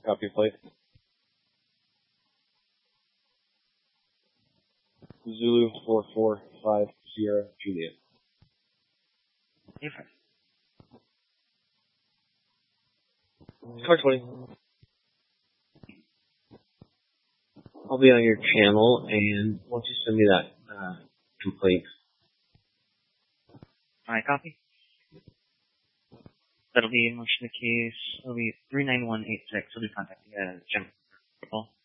Copy plate. Zulu 445 Sierra Juliet. Okay. Car 20. I'll be on your channel, and once you send me that complaint. Alright, copy. That'll be in motion the case. It'll be 39186. We'll be contacting Jim.